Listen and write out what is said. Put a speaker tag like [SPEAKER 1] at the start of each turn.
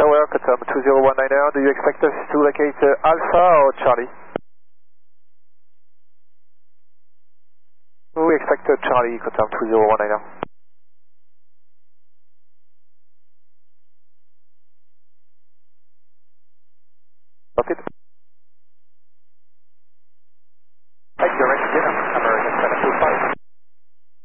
[SPEAKER 1] Tower, confirm 2019er. Do you expect us to locate Alpha or Charlie? We expect Charlie, confirm 2019er.